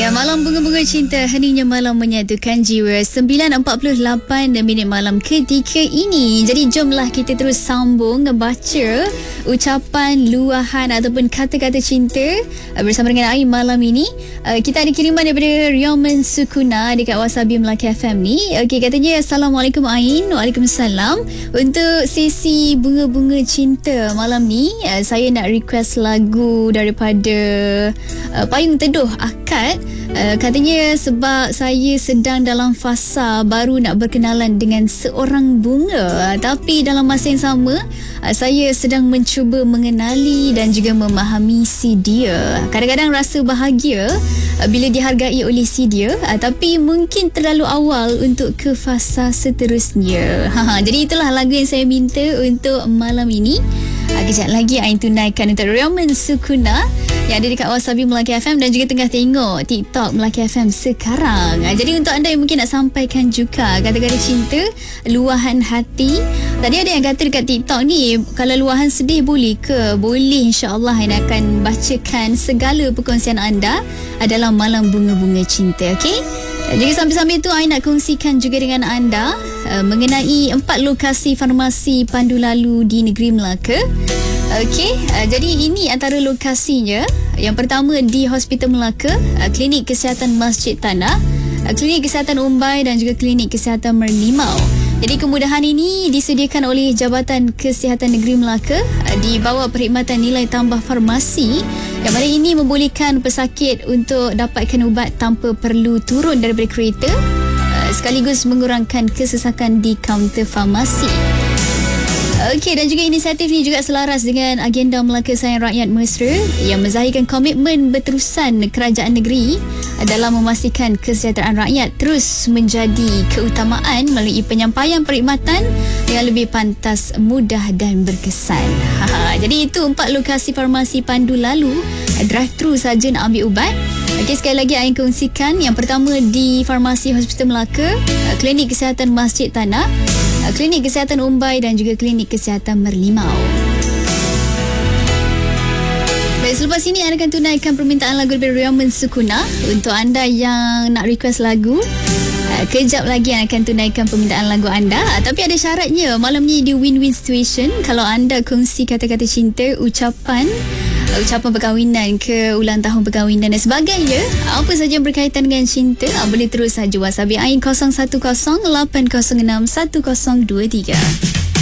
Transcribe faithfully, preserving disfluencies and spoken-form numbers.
Ya, malam bunga-bunga cinta, heningnya malam menyatukan jiwa. sembilan empat puluh lapan minit malam ketika ini. Jadi jomlah kita terus sambung baca ucapan, luahan ataupun kata-kata cinta bersama dengan Ain malam ini. Kita ada kiriman daripada Rioman Sukuna dekat Wasabi Melaka F M ni. Okey, katanya Assalamualaikum Ain. Waalaikumsalam. Untuk sesi bunga-bunga cinta malam ni, saya nak request lagu daripada uh, Payung Teduh Akad. Uh, katanya sebab saya sedang dalam fasa baru nak berkenalan dengan seorang bunga, tapi dalam masa yang sama uh, saya sedang mencuba mengenali dan juga memahami si dia. Kadang-kadang rasa bahagia uh, bila dihargai oleh si dia, uh, tapi mungkin terlalu awal untuk ke fasa seterusnya. Ha, jadi itulah lagu yang saya minta untuk malam ini. Uh, kejap lagi Ain tunaikan untuk Rioman Sukuna yang ada dekat Wasabi Melaka F M dan juga tengah tengok TikTok Melaka F M sekarang. Jadi untuk anda yang mungkin nak sampaikan juga kata-kata cinta, luahan hati. Tadi ada yang kata dekat TikTok ni, kalau luahan sedih boleh ke? Boleh, insyaAllah Ain akan bacakan segala perkongsian anda adalah malam bunga-bunga cinta. Okay? Jadi sambil-sambil tu Ain nak kongsikan juga dengan anda uh, mengenai empat lokasi farmasi pandu lalu di negeri Melaka. Okey, uh, jadi ini antara lokasinya. Yang pertama di Hospital Melaka, uh, Klinik Kesihatan Masjid Tanah, uh, Klinik Kesihatan Umbai dan juga Klinik Kesihatan Merlimau. Jadi kemudahan ini disediakan oleh Jabatan Kesihatan Negeri Melaka uh, di bawah perkhidmatan nilai tambah farmasi, yang mana ini membolehkan pesakit untuk dapatkan ubat tanpa perlu turun daripada kereta, uh, sekaligus mengurangkan kesesakan di kaunter farmasi. Okey, dan juga inisiatif ni juga selaras dengan agenda Melaka Sayang Rakyat Mesra yang menzahirkan komitmen berterusan kerajaan negeri dalam memastikan kesejahteraan rakyat terus menjadi keutamaan melalui penyampaian perkhidmatan yang lebih pantas, mudah dan berkesan. Ha, jadi itu empat lokasi farmasi pandu lalu, drive-thru saja nak ambil ubat. Okey, sekali lagi Ain kongsikan. Yang pertama di Farmasi Hospital Melaka, Klinik Kesihatan Masjid Tanah, Klinik Kesihatan Umbai dan juga Klinik Kesihatan Merlimau. Baik, selepas ini Anda akan tunaikan permintaan lagu daripada Rioman Sukuna. Untuk anda yang nak request lagu, kejap lagi Anda akan tunaikan permintaan lagu anda. Tapi ada syaratnya. Malam ni di win-win situation. Kalau anda kongsi kata-kata cinta, ucapan ucapan perkahwinan ke, ulang tahun perkahwinan dan sebagainya, apa saja yang berkaitan dengan cinta, boleh terus saja WhatsApp Ain kosong satu kosong lapan kosong enam satu kosong dua tiga.